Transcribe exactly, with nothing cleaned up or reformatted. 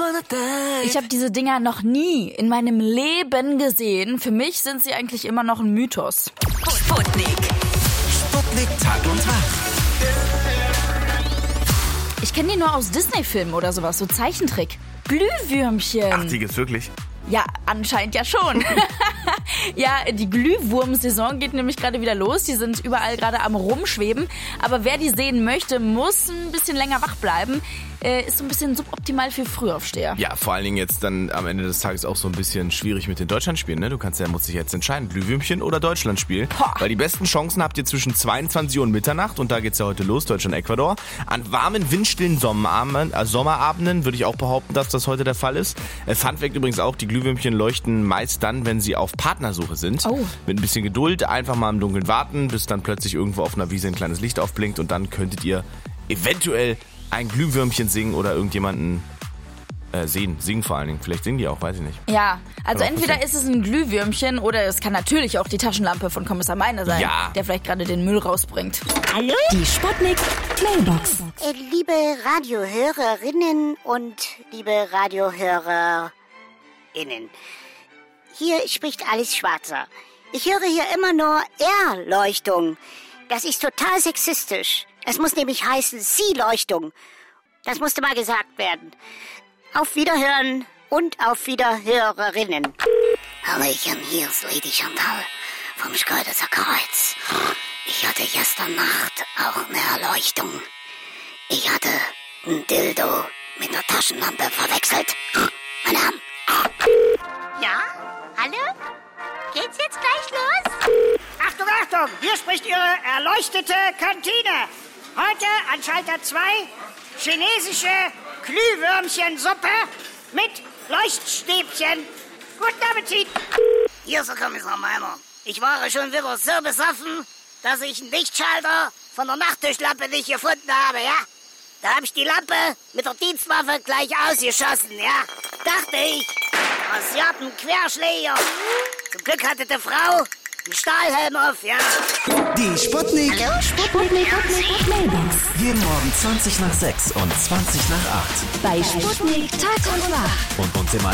Ich habe diese Dinger noch nie in meinem Leben gesehen. Für mich sind sie eigentlich immer noch ein Mythos. Sputnik. Sputnik Tag und Nacht. Ich kenne die nur aus Disney-Filmen oder sowas, so Zeichentrick. Glühwürmchen. Ach, die gibt's wirklich? Ja, anscheinend ja schon. Ja, die Glühwurmsaison geht nämlich gerade wieder los. Die sind überall gerade am Rumschweben. Aber wer die sehen möchte, muss ein bisschen länger wach bleiben. Äh, ist so ein bisschen suboptimal für Frühaufsteher. Ja, vor allen Dingen jetzt dann am Ende des Tages auch so ein bisschen schwierig mit den Deutschlandspielen. Ne? Du kannst ja, musst dich jetzt entscheiden, Glühwürmchen oder Deutschlandspiel. Boah. Weil die besten Chancen habt ihr zwischen zweiundzwanzig Uhr und Mitternacht, und da geht's ja heute los, Deutschland-Ecuador. An warmen, windstillen Sommerabenden, äh, Sommerabenden würde ich auch behaupten, dass das heute der Fall ist. Äh, Fun Fact übrigens auch, die Glühwürmchen leuchten meist dann, wenn sie auf Partnersuche sind. Oh. Mit ein bisschen Geduld einfach mal im Dunkeln warten, bis dann plötzlich irgendwo auf einer Wiese ein kleines Licht aufblinkt, und dann könntet ihr eventuell ein Glühwürmchen singen oder irgendjemanden äh, sehen. Singen vor allen Dingen. Vielleicht singen die auch, weiß ich nicht. Ja, also Aber entweder perfekt. ist es ein Glühwürmchen oder es kann natürlich auch die Taschenlampe von Kommissar Meiner sein, Ja. der vielleicht gerade den Müll rausbringt. Hallo? Die Sputnik Mailbox. Äh, liebe Radiohörerinnen und liebe Radiohörerinnen. Hier spricht Alice Schwarzer. Ich höre hier immer nur Erleuchtung. Das ist total sexistisch. Es muss nämlich heißen Sie-Leuchtung. Das musste mal gesagt werden. Auf Wiederhören und auf Wiederhörerinnen. Hallöchen, hier ist Lady Chantal vom Schkeuditzer Kreuz. Ich hatte gestern Nacht auch eine Erleuchtung. Ich hatte ein Dildo mit einer Taschenlampe verwechselt. Meine Herren. Ja? Hallo? Geht's jetzt gleich los? Achtung, Achtung! Hier spricht Ihre erleuchtete Kantine. Heute an Schalter zwei chinesische Glühwürmchensuppe mit Leuchtstäbchen. Guten Appetit! Hier ist der Kommissar Meiner. Ich war schon wieder so besoffen, dass ich einen Lichtschalter von der Nachttischlampe nicht gefunden habe, ja? Da habe ich die Lampe mit der Dienstwaffe gleich ausgeschossen, ja? Dachte ich, Sie hatten einen Querschläger. Zum Glück hatte die Frau einen Stahlhelm auf, ja? Die Sputnik. Hallo, Sputnik Mailbox. Jeden Morgen zwanzig nach sechs und zwanzig nach acht. Bei Sputnik Tag und Nacht. Und uns im